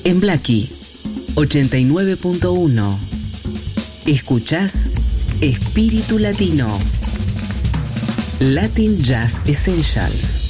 En Blackie 89.1 escuchás Espíritu Latino, Latin Jazz Essentials.